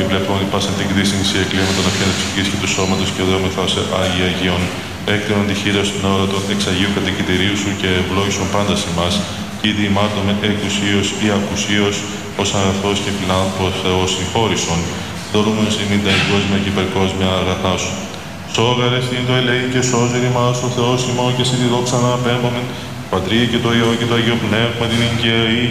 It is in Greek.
βλεπόμενοι πάσαν την κρίση νησία κλίματα να πιάνει ψυχής και του σώματος και οδέομεθα σε Άγια Αγίων. Έκτενον τη χείρα στην ώρα των εξαγίου κατοικητηρίου σου και ευλόγησον πάντα σε μας. Ήδη ημάτωμεν εκουσίως ή ακουσίως, ως αγαθός και φιλάνθρωπος Θεός συγχώρησον. Δωρούμεν ημίν τα εγκόσμια και υπερκόσμια αγαθά σου. Σόγαρε στην το ελέη και σώζερ ημάς ο Θεός ημών και σε τη δόξα να απέμπομεν. Πατρί και το Υιό και το Αγίο Πνεύμα την εγκαίη